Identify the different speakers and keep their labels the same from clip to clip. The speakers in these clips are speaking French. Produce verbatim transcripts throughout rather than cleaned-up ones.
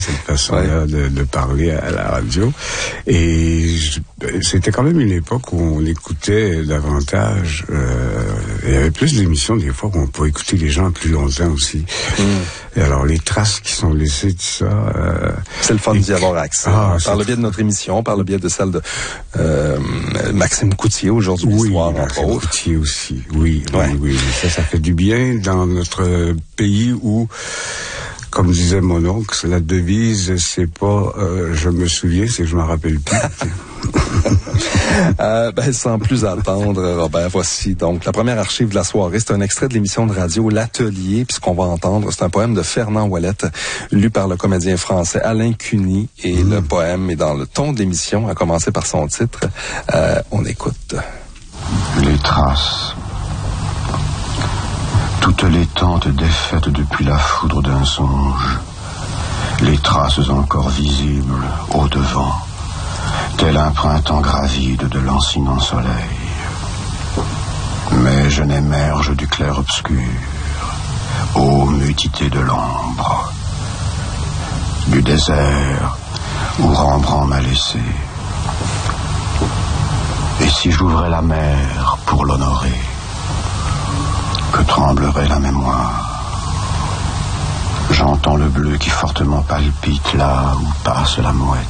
Speaker 1: cette façon-là ouais. de, de parler à la radio. Et je, c'était quand même une époque où on écoutait davantage. Euh, il y avait plus d'émissions des fois où on pouvait écouter les gens plus longtemps aussi. Mm. Et alors les traces qui sont laissées de ça. Euh,
Speaker 2: c'est le fun d'y avoir accès. Ah, par le biais de notre émission, par le biais de celle de euh, Maxime Coutier aujourd'hui
Speaker 1: oui,
Speaker 2: soir,
Speaker 1: Maxime
Speaker 2: entre autres.
Speaker 1: Coutier aussi. Oui,
Speaker 2: ouais.
Speaker 1: oui, oui. Ça, ça fait du bien dans notre pays où, comme disait mon oncle, la devise, c'est pas euh, je me souviens, c'est que je m'en rappelle plus.
Speaker 2: euh, ben, sans plus attendre, Robert, voici donc la première archive de la soirée. C'est un extrait de l'émission de radio L'Atelier. Puis ce qu'on va entendre, c'est un poème de Fernand Ouellette, lu par le comédien français Alain Cuny. Et mmh. le poème est dans le ton de l'émission, à commencer par son titre. Euh, on écoute.
Speaker 3: Les traces. Toutes les tentes défaites depuis la foudre d'un songe, les traces encore visibles au devant, tel un printemps gravide de lancinant soleil. Mais je n'émerge du clair-obscur, ô mutité de l'ombre, du désert où Rembrandt m'a laissé. Et si j'ouvrais la mer pour l'honorer, que tremblerait la mémoire. J'entends le bleu qui fortement palpite là où passe la mouette.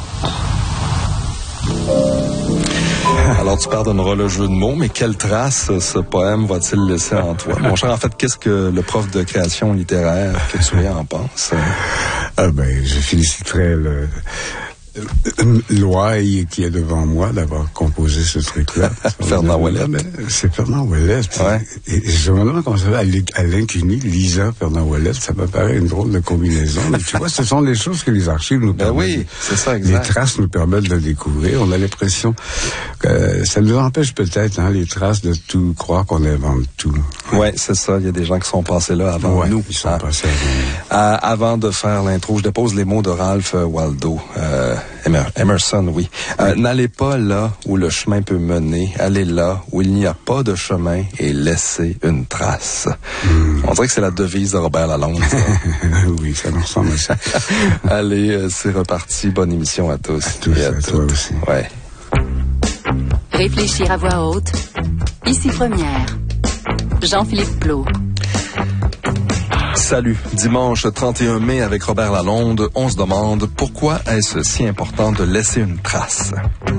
Speaker 2: Alors tu pardonneras le jeu de mots, mais quelle trace ce poème va-t-il laisser en toi? Mon cher, en fait, qu'est-ce que le prof de création littéraire que tu es en pense?
Speaker 1: Ah ben, je féliciterais le... Loaille qui est devant moi d'avoir composé ce truc-là.
Speaker 2: Fernand Ouellette.
Speaker 1: C'est Fernand Ouellette.
Speaker 2: Ouais.
Speaker 1: Et je me demande comment ça va, Alain Cuny, lisant Fernand Ouellette, ça me paraît une drôle de combinaison. Mais tu vois, ce sont des choses que les archives nous
Speaker 2: ben
Speaker 1: permettent.
Speaker 2: Oui, c'est ça, exact.
Speaker 1: Les traces nous permettent de découvrir. On a l'impression que ça nous empêche peut-être, hein, les traces, de tout croire qu'on invente tout.
Speaker 2: Oui, c'est ça. Il y a des gens qui sont passés là avant
Speaker 1: ouais,
Speaker 2: nous.
Speaker 1: Ils sont hein. passés avant nous.
Speaker 2: Euh, avant de faire l'intro, je dépose les mots de Ralph Waldo. Euh, Emerson, oui. Euh, oui. N'allez pas là où le chemin peut mener. Allez là où il n'y a pas de chemin et laissez une trace. Mm. On dirait que c'est la devise de Robert Lalonde.
Speaker 1: Oui, ça me ressemble à ça.
Speaker 2: Allez, euh, c'est reparti. Bonne émission à tous.
Speaker 1: À tous, et à, à toi aussi.
Speaker 2: Ouais.
Speaker 4: Réfléchir à voix haute. Ici Première. Jean-Philippe Plot.
Speaker 2: Salut. Dimanche trente et un mai avec Robert Lalonde, on se demande pourquoi est-ce si important de laisser une trace.